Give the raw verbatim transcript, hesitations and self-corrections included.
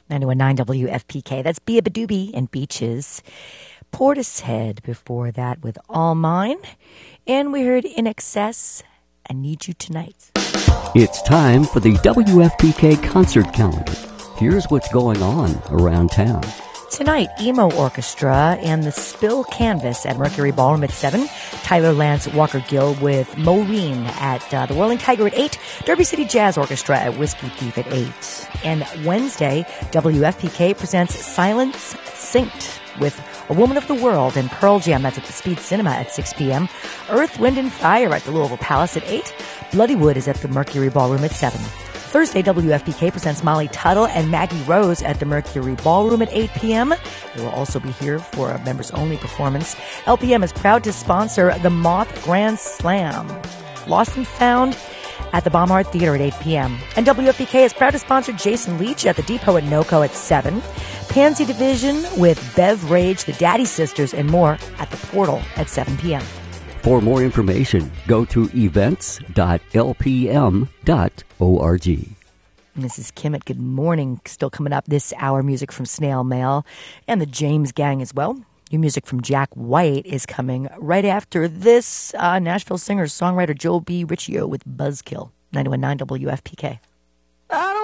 ninety-one point nine W F P K. That's Bia Badoobie and Beaches. Portishead before that with All Mine. And we heard In Excess, I Need You Tonight. It's time for the W F P K concert calendar. Here's what's going on around town. Tonight, Emo Orchestra and the Spill Canvas at Mercury Ballroom at seven. Tyler Lance Walker Gill with Maureen at uh, the Whirling Tiger at eight. Derby City Jazz Orchestra at Whiskey Thief at eight. And Wednesday, W F P K presents Silence Synced with A Woman of the World and Pearl Jam. That's at the Speed Cinema at six p.m. Earth, Wind, and Fire at the Louisville Palace at eight. Bloodywood is at the Mercury Ballroom at seven. Thursday, W F P K presents Molly Tuttle and Maggie Rose at the Mercury Ballroom at eight p.m. They will also be here for a members-only performance. L P M is proud to sponsor the Moth Grand Slam. Lost and Found at the Baumhart Theater at eight p.m. And W F P K is proud to sponsor Jason Leach at the Depot at NoCo at seven. Pansy Division with Bev Rage, the Daddy Sisters, and more at the Portal at seven p.m. For more information, go to events dot l p m dot org. Missus Kimmett, good morning. Still coming up this hour, music from Snail Mail and the James Gang as well. New music from Jack White is coming right after this. Uh, Nashville singer-songwriter Joe B. Riccio with Buzzkill. ninety-one point nine W F P K.